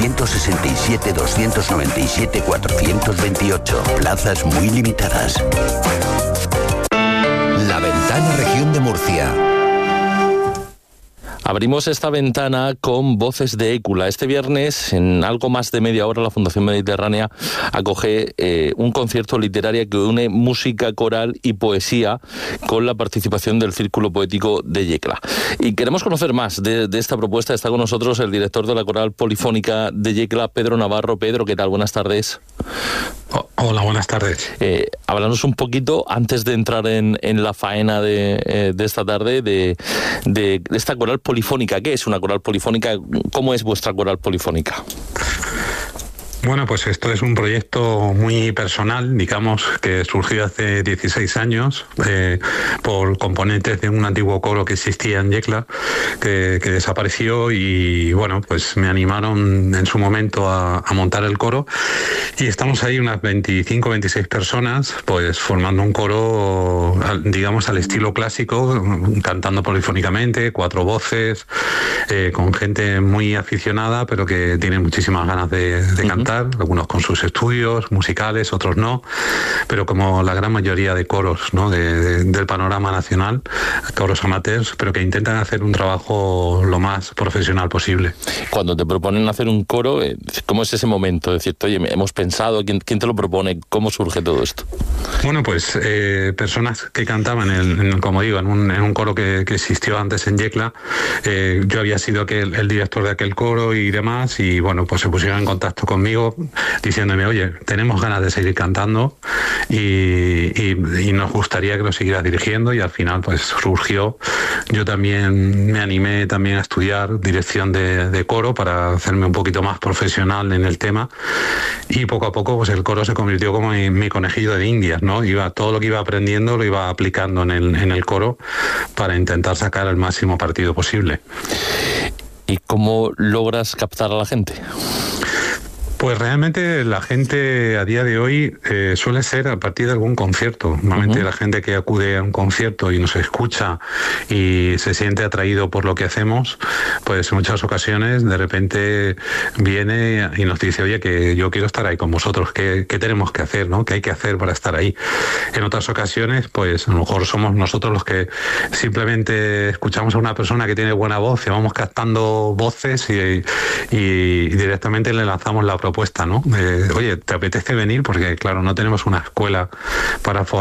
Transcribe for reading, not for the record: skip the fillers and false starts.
967-297-428. Plazas muy limitadas. La Ventana Región de Murcia. Abrimos esta ventana con Voces de Écula. Este viernes, en algo más de media hora, la Fundación Mediterránea acoge un concierto literario que une música coral y poesía con la participación del Círculo Poético de Yecla. Y queremos conocer más de esta propuesta. Está con nosotros el director de la Coral Polifónica de Yecla, Pedro Navarro. Pedro, ¿qué tal? Buenas tardes. Hola, buenas tardes. Háblanos un poquito, antes de entrar en la faena de esta tarde, de esta coral polifónica. ¿Qué es una coral polifónica? ¿Cómo es vuestra coral polifónica? Bueno, pues esto es un proyecto muy personal, digamos, que surgió hace 16 años por componentes de un antiguo coro que existía en Yecla, que desapareció, y bueno, pues me animaron en su momento a montar el coro, y estamos ahí unas 25, 26 personas, pues formando un coro, digamos, al estilo clásico, cantando polifónicamente, 4 voces, con gente muy aficionada, pero que tiene muchísimas ganas de cantar. Algunos con sus estudios musicales, otros no, pero como la gran mayoría de coros, ¿no?, del panorama nacional, coros amateurs, pero que intentan hacer un trabajo lo más profesional posible. Cuando te proponen hacer un coro, ¿cómo es ese momento? Es decir, oye, hemos pensado, ¿quién te lo propone? ¿Cómo surge todo esto? Bueno, pues personas que cantaban, como digo, en un coro que existió antes en Yecla. Yo había sido el director de aquel coro y demás, y bueno, pues se pusieron en contacto conmigo diciéndome, oye, tenemos ganas de seguir cantando y nos gustaría que lo siguieras dirigiendo, y al final pues surgió. Yo también me animé también a estudiar dirección de coro para hacerme un poquito más profesional en el tema, y poco a poco pues el coro se convirtió como en mi conejillo de indias, ¿no? Todo lo que iba aprendiendo lo iba aplicando en el coro para intentar sacar el máximo partido posible. ¿Y cómo logras captar a la gente? Pues realmente la gente a día de hoy suele ser a partir de algún concierto. Normalmente la gente que acude a un concierto y nos escucha y se siente atraído por lo que hacemos, pues en muchas ocasiones de repente viene y nos dice, oye, que yo quiero estar ahí con vosotros, ¿qué tenemos que hacer, ¿no? ¿Qué hay que hacer para estar ahí? En otras ocasiones, pues a lo mejor somos nosotros los que simplemente escuchamos a una persona que tiene buena voz y vamos captando voces y directamente le lanzamos la propuesta, ¿no? Oye, ¿te apetece venir? Porque claro, no tenemos una escuela para